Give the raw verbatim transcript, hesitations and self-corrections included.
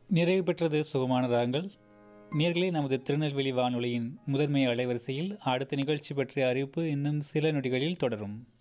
நிறைவு பெற்றது சுகமான ராகங்கள். நேர்களே, நமது திருநெல்வேலி வானொலியின் முதன்மை அலைவரிசையில் அடுத்த நிகழ்ச்சி பற்றிய அறிவிப்பு இன்னும் சில நொடிகளில் தொடரும்.